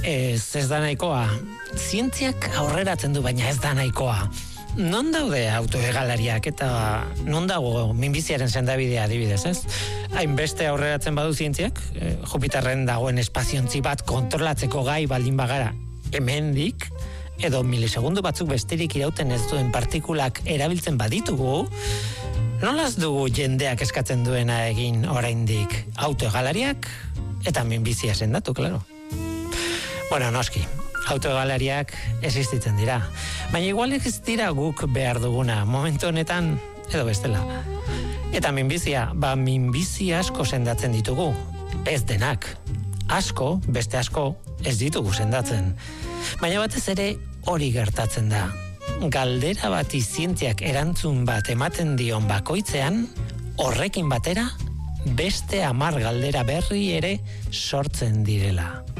Ez da nahikoa. Zientziak aurreratzen du, baina ez da nahikoa. Non daude autohegalariak eta non dago minbiziaren sendabidea adibidez, ez? Hainbeste aurreratzen badu zientziak, Jupiterren dagoen espaziontzi bat kontrolatzeko gai baldin bagara hemendik, edo milisegundu batzuk besterik irauten ez duen partikulak erabiltzen baditugu, nolaz dugu jendeak eskatzen duena egin oraindik? Autohegalariak eta minbizia sendatu, klaro. Bueno, noski, autohegalariak existitzen dira. Baina igual ez dira guk behar duguna, momentu honetan edo bestela. Eta minbizia, minbizia asko sendatzen ditugu. Ez denak. Asko, beste asko, ez ditugu sendatzen. Baina batez ere hori gertatzen da. Galdera bati zientziak erantzun bat ematen dion bakoitzean, horrekin batera, beste 10 galdera berri ere sortzen direla.